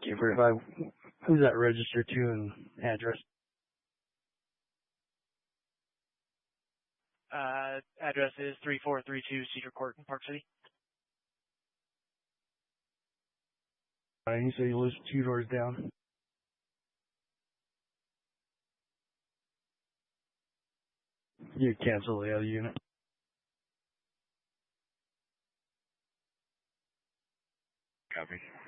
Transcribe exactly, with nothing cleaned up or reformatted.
Okay, verify. Who's that registered to and address? Uh, address is three four three two Cedar Court in Park City. And you say you live two doors down. You cancel the other unit. Copy.